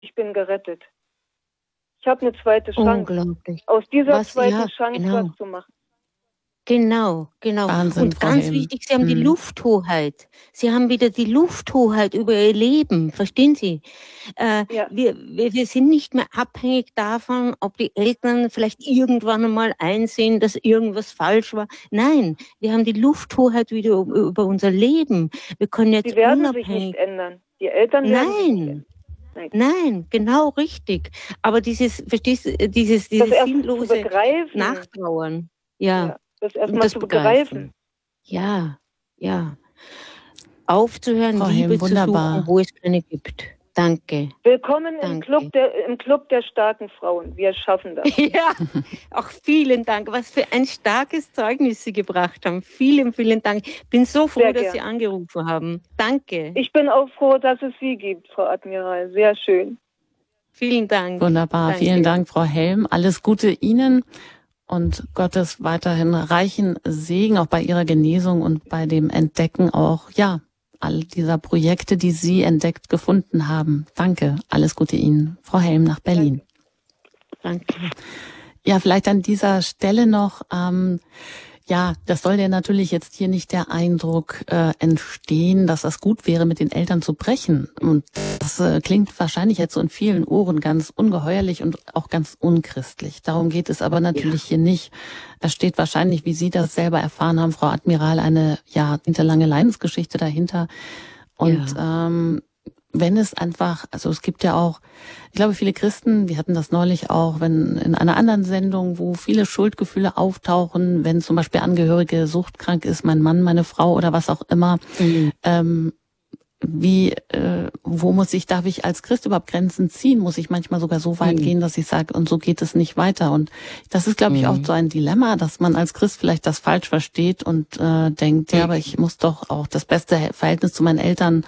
Ich bin gerettet. Ich habe eine zweite Chance. Unglaublich. Aus dieser zweiten Chance was zu machen. Genau. Wahnsinn, Und Frau ganz Helm. wichtig, Sie haben die Lufthoheit. Sie haben wieder die Lufthoheit über Ihr Leben. Verstehen Sie? Wir sind nicht mehr abhängig davon, ob die Eltern vielleicht irgendwann einmal einsehen, dass irgendwas falsch war. Nein, wir haben die Lufthoheit wieder über unser Leben. Wir können jetzt Sie werden unabhängig... sich nicht ändern. Die Eltern werden sich nicht ändern. Nein, genau richtig. Aber dieses, verstehst du, dieses sinnlose Nachtrauern. Ja. Das erstmal zu begreifen. Ja. Aufzuhören, Frau Liebe Helm, zu suchen, wo es keine gibt. Danke. Willkommen im Club der starken Frauen. Wir schaffen das. Ja, auch vielen Dank. Was für ein starkes Zeugnis Sie gebracht haben. Vielen, vielen Dank. Ich bin so froh, dass Sie angerufen haben. Danke. Ich bin auch froh, dass es Sie gibt, Frau Admiral. Sehr schön. Vielen Dank. Wunderbar. Danke. Vielen Dank, Frau Helm. Alles Gute Ihnen. Und Gottes weiterhin reichen Segen auch bei Ihrer Genesung und bei dem Entdecken auch, all dieser Projekte, die Sie entdeckt gefunden haben. Danke. Alles Gute Ihnen. Frau Helm nach Berlin. Danke. Ja, vielleicht an dieser Stelle noch, das soll ja natürlich jetzt hier nicht der Eindruck entstehen, dass das gut wäre, mit den Eltern zu brechen. Und das klingt wahrscheinlich jetzt so in vielen Ohren ganz ungeheuerlich und auch ganz unchristlich. Darum geht es aber natürlich hier nicht. Da steht wahrscheinlich, wie Sie das selber erfahren haben, Frau Admiral, eine jahrzehntelange Leidensgeschichte dahinter. Und wenn es einfach, also es gibt ja auch, ich glaube, viele Christen, wir hatten das neulich auch, wenn in einer anderen Sendung, wo viele Schuldgefühle auftauchen, wenn zum Beispiel Angehörige suchtkrank ist, mein Mann, meine Frau oder was auch immer, darf ich als Christ überhaupt Grenzen ziehen? Muss ich manchmal sogar so weit gehen, dass ich sage, und so geht es nicht weiter? Und das ist, glaube ich, auch so ein Dilemma, dass man als Christ vielleicht das falsch versteht und denkt, aber ich muss doch auch das beste Verhältnis zu meinen Eltern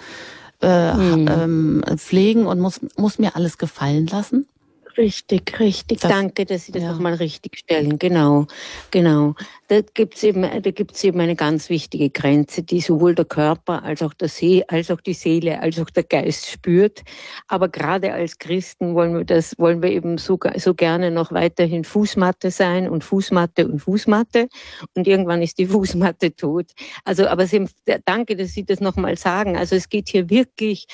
pflegen und muss mir alles gefallen lassen? Richtig. Danke, dass Sie das nochmal richtig stellen. Genau. Da gibt's eben eine ganz wichtige Grenze, die sowohl der Körper als auch die Seele, als auch der Geist spürt. Aber gerade als Christen wollen wir eben so gerne noch weiterhin Fußmatte sein und Fußmatte. Und irgendwann ist die Fußmatte tot. Also, aber danke, dass Sie das nochmal sagen. Also, es geht hier wirklich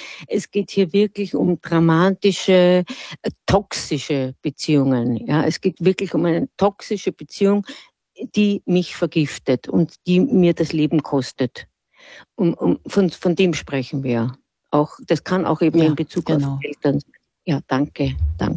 um dramatische, toxische Beziehungen. Ja, es geht wirklich um eine toxische Beziehung, die mich vergiftet und die mir das Leben kostet. Von dem sprechen wir. Auch, das kann auch eben in Bezug auf Eltern sein. Ja, danke.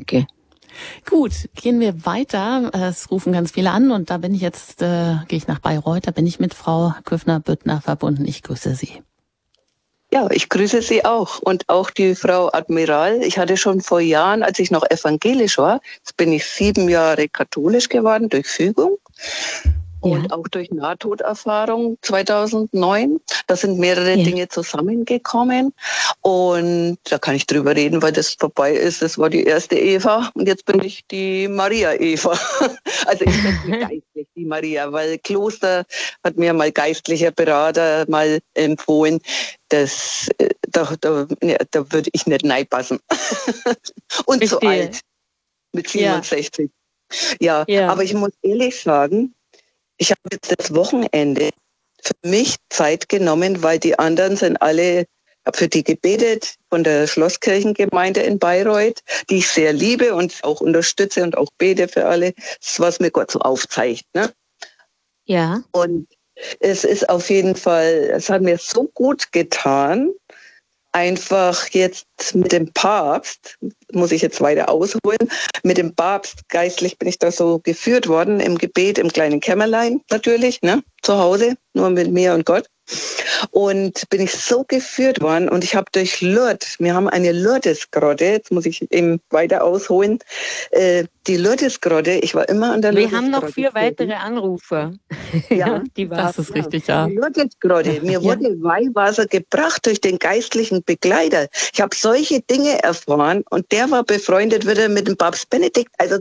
Gut, gehen wir weiter. Es rufen ganz viele an und da bin ich jetzt, gehe ich nach Bayreuth, da bin ich mit Frau Köfner-Büttner verbunden. Ich grüße Sie. Ja, ich grüße Sie auch und auch die Frau Admiral. Ich hatte schon vor Jahren, als ich noch evangelisch war, jetzt bin ich 7 Jahre katholisch geworden durch Fügung und auch durch Nahtoderfahrung 2009. Da sind mehrere Dinge zusammengekommen und da kann ich drüber reden, weil das vorbei ist. Das war die erste Eva und jetzt bin ich die Maria-Eva. Also ich bin geistlich die Maria, weil Kloster hat mir mal geistlicher Berater mal empfohlen, da würde ich nicht reinpassen. Und zu alt, mit 67. Ja, aber ich muss ehrlich sagen, ich habe jetzt das Wochenende für mich Zeit genommen, weil die anderen sind alle, habe für die gebetet von der Schlosskirchengemeinde in Bayreuth, die ich sehr liebe und auch unterstütze und auch bete für alle. Das ist, was mir Gott so aufzeigt. Ne? Ja. Und es ist auf jeden Fall, es hat mir so gut getan, einfach jetzt mit dem Papst, muss ich jetzt weiter ausholen, mit dem Papst geistlich bin ich da so geführt worden, im Gebet, im kleinen Kämmerlein natürlich, ne, zu Hause, nur mit mir und Gott. Und bin ich so geführt worden und ich habe durch Lourdes, wir haben eine Lourdesgrotte, jetzt muss ich eben weiter ausholen, die Lourdesgrotte, ich war immer an der Lourdesgrotte. Wir haben noch 4 weitere Anrufer. Ja, das ist richtig, ja. Die Lourdesgrotte, mir wurde Weihwasser gebracht durch den geistlichen Begleiter. Ich habe solche Dinge erfahren und der war befreundet wieder mit dem Papst Benedikt. Also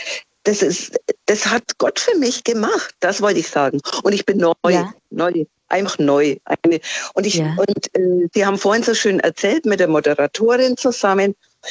das hat Gott für mich gemacht, das wollte ich sagen. Und ich bin einfach neu. Und die haben vorhin so schön erzählt mit der Moderatorin zusammen,